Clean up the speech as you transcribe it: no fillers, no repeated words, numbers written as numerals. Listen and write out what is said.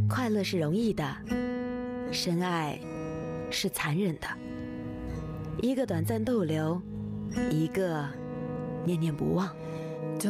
快乐是容易的，深爱是残忍的。一个短暂逗留，一个念念不忘。